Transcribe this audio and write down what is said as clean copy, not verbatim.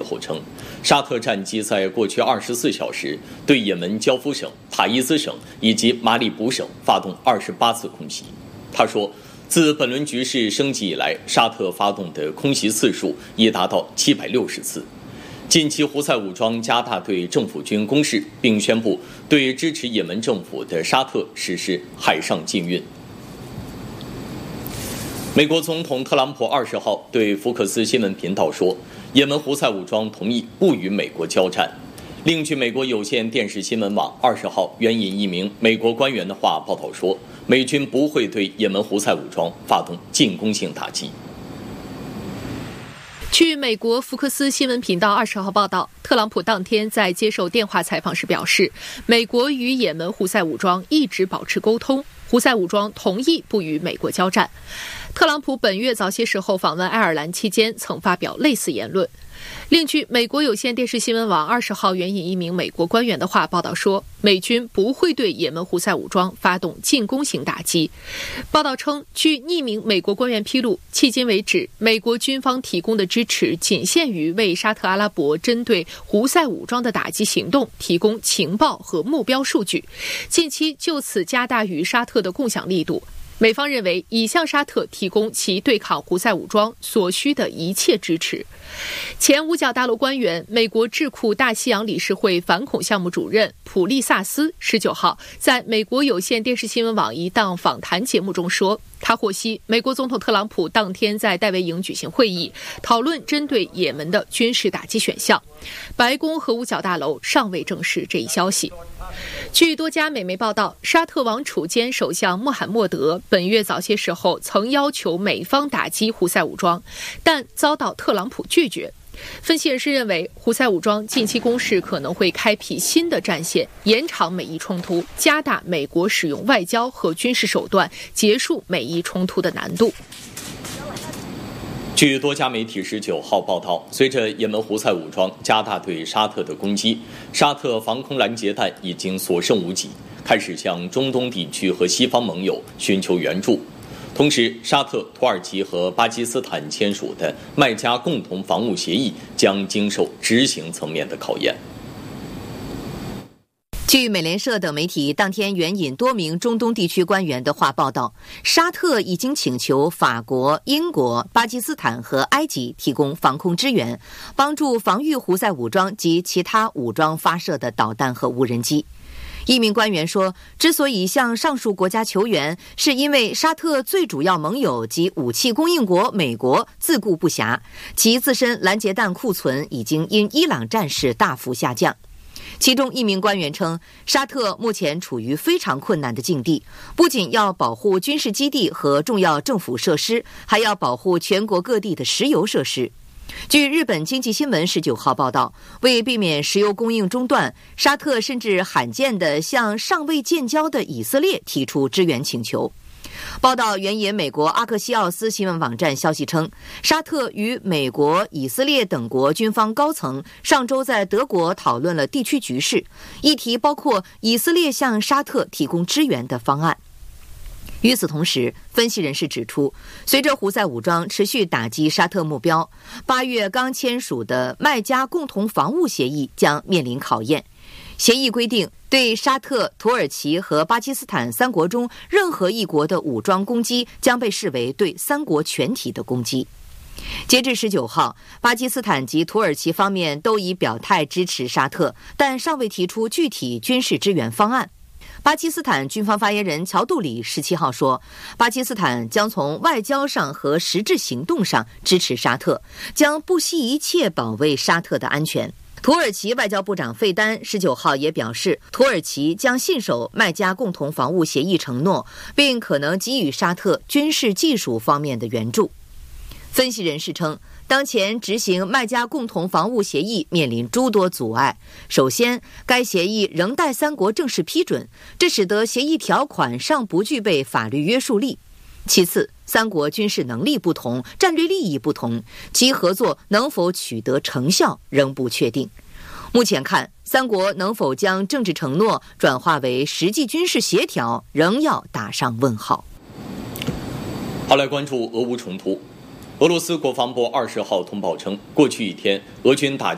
后称，沙特战机在过去24小时对也门焦夫省、塔伊兹省以及马里卜省发动28次空袭。他说，自本轮局势升级以来，沙特发动的空袭次数已达到760次。近期胡塞武装加大对政府军攻势，并宣布对支持也门政府的沙特实施海上禁运。美国总统特朗普20号对福克斯新闻频道说，也门胡塞武装同意不与美国交战。另据美国有线电视新闻网20号援引一名美国官员的话报道说，美军不会对也门胡塞武装发动进攻性打击。 据美国福克斯新闻频道20号报道，特朗普当天在接受电话采访时表示，美国与也门胡塞武装一直保持沟通，胡塞武装同意不与美国交战。特朗普本月早些时候访问爱尔兰期间曾发表类似言论。另据美国有线电视新闻网20号援引一名美国官员的话报道说，美军不会对也门胡塞武装发动进攻型打击。报道称，据匿名美国官员披露，迄今为止，美国军方提供的支持仅限于为沙特阿拉伯针对胡塞武装的打击行动提供情报和目标数据，近期就此加大与沙特的共享力度。美方认为已向沙特提供其对抗胡塞武装所需的一切支持。前五角大楼官员、美国智库大西洋理事会反恐项目主任普利萨斯19号在美国有线电视新闻网一档访谈节目中说，他获悉美国总统特朗普当天在戴维营举行会议，讨论针对也门的军事打击选项。白宫和五角大楼尚未证实这一消息。据多家美媒报道，沙特王储兼首相穆罕默德本月早些时候曾要求美方打击胡塞武装，但遭到特朗普拒绝。分析人士认为，胡塞武装近期攻势可能会开辟新的战线，延长美伊冲突，加大美国使用外交和军事手段结束美伊冲突的难度。 据多家媒体19号报道，随着也门胡塞武装加大对沙特的攻击，沙特防空拦截弹已经所剩无几，开始向中东地区和西方盟友寻求援助。同时，沙特、土耳其和巴基斯坦签署的麦加共同防务协议将经受执行层面的考验。 据美联社等媒体当天援引多名中东地区官员的话报道，沙特已经请求法国、英国、巴基斯坦和埃及提供防空支援，帮助防御胡塞武装及其他武装发射的导弹和无人机。一名官员说，之所以向上述国家求援，是因为沙特最主要盟友及武器供应国美国自顾不暇，其自身拦截弹库存已经因伊朗战事大幅下降。其中一名官员称，沙特目前处于非常困难的境地，不仅要保护军事基地和重要政府设施，还要保护全国各地的石油设施。据日本经济新闻19号报道，为避免石油供应中断，沙特甚至罕见地向尚未建交的以色列提出支援请求。报道援引美国阿克西奥斯新闻网站消息称，沙特与美国、以色列等国军方高层上周在德国讨论了地区局势，议题包括以色列向沙特提供支援的方案。与此同时，分析人士指出，随着胡塞武装持续打击沙特目标，8月刚签署的麦加共同防务协议将面临考验。协议规定，对沙特、土耳其和巴基斯坦3国中任何一国的武装攻击将被视为对3国全体的攻击。截至19号，巴基斯坦及土耳其方面都已表态支持沙特，但尚未提出具体军事支援方案。巴基斯坦军方发言人乔杜里17号说，巴基斯坦将从外交上和实质行动上支持沙特，将不惜一切保卫沙特的安全。土耳其外交部长费丹19号也表示，土耳其将信守麦加共同防务协议承诺，并可能给予沙特军事技术方面的援助。分析人士称，当前执行麦加共同防务协议面临诸多阻碍。首先，该协议仍待3国正式批准，这使得协议条款尚不具备法律约束力。其次，3国军事能力不同，战略利益不同，其合作能否取得成效仍不确定。目前看，3国能否将政治承诺转化为实际军事协调，仍要打上问号。 好，来关注俄乌冲突。俄罗斯国防部20号通报称，过去一天，俄军打